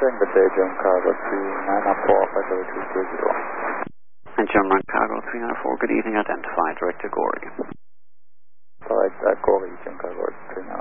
Reporting, good day, German Cargo 3904, And German Cargo 394, good evening, identified, Director Gorey. Alright, Gorey, German Cargo 3904.